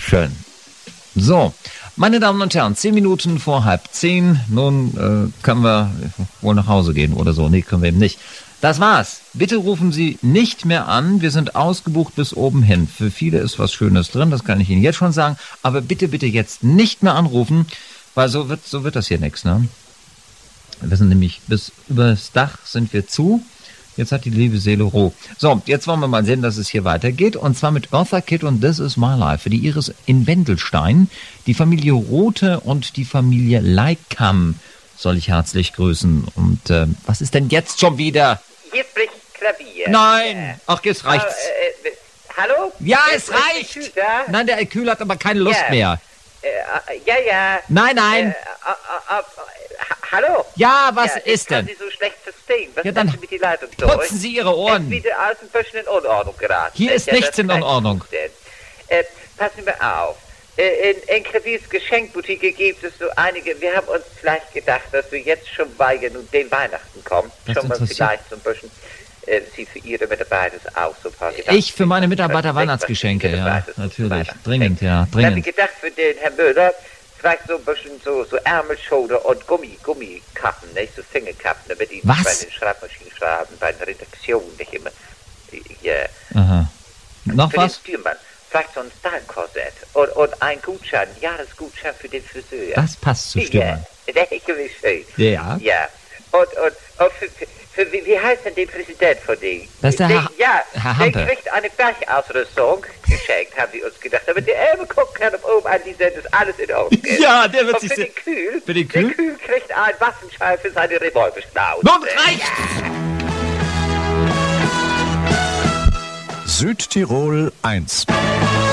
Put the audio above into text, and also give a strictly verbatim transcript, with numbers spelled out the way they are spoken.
Schön. So, meine Damen und Herren, zehn Minuten vor halb zehn. Nun äh, können wir wohl nach Hause gehen oder so. Nee, können wir eben nicht. Das war's. Bitte rufen Sie nicht mehr an. Wir sind ausgebucht bis oben hin. Für viele ist was Schönes drin, das kann ich Ihnen jetzt schon sagen. Aber bitte, bitte jetzt nicht mehr anrufen, weil so wird, so wird das hier nichts, ne? Wir sind nämlich bis übers Dach sind wir zu. Jetzt hat die liebe Seele Ruhe. So, jetzt wollen wir mal sehen, dass es hier weitergeht. Und zwar mit Eartha Kitt und This Is My Life. Für die Iris in Wendelstein, die Familie Rothe und die Familie Leikam soll ich herzlich grüßen. Und äh, was ist denn jetzt schon wieder? Hier spricht Klavier. Nein! Ach, jetzt reicht's. Äh, äh, hallo? Ja, Äh, es spricht reicht! die Kühlter? Nein, der Kühl hat aber keine Lust Ja. mehr. Äh, äh, ja, ja. Nein, Äh, nein. äh, äh, äh, ha- hallo? Ja, was ja, ist ich kann denn? Sie so schlecht verstehen. Was Ja, dann ist denn mit die Leitung durch? Putzen Sie Ihre Es Ohren. ist wieder alles ein bisschen in Unordnung geraten. Hier ist Ja, nichts das in kann ich Unordnung. zustellen. Äh, passen Sie mal auf. Äh, In, in Klaviers Geschenkboutique gibt es so einige, wir haben uns vielleicht gedacht, dass wir jetzt schon bei ja nun den Weihnachten kommen. Das schon mal interessiert- vielleicht so ein bisschen, äh, Sie für Ihre Mitarbeiter auch so ein paar Gedanken. Ich für meine Mitarbeiter Weihnachtsgeschenke, Ihre ja, Mitarbeiter so natürlich. Weihnachten Dringend, schenken. ja, Da habe ich dringend. gedacht, für den Herrn Müller, vielleicht so ein bisschen so, so Ärmelschulter und Gummi, Gummikappen, nicht? So Fingerkappen, damit die Was? bei den Schreibmaschinen schreiben, bei der Redaktion nicht immer. Ja. Aha. Noch Für was? den Stürmann. Vielleicht so ein Style-Korsett und, und ein Gutschein, Jahresgutschein für den Friseur. Das passt zu Stürmann. Ja, der ist gewiss schön. Ja. Ja. Und, und, und für, für, für, wie, wie heißt denn der Präsident von denen? Das ist der Der- Herr- Ja, Herr der Hampe. kriegt eine Bergausrüstung geschenkt, haben sie uns gedacht. Aber der Elbe guckt kann oben an, die sehen, dass alles in Ordnung ist. Ja, der wird und sich für sehr- den Kühl, Für den Kühl? der Kühl kriegt einen Waffenschein für seine Revolverschnauze. Nun reicht's! Südtirol eins.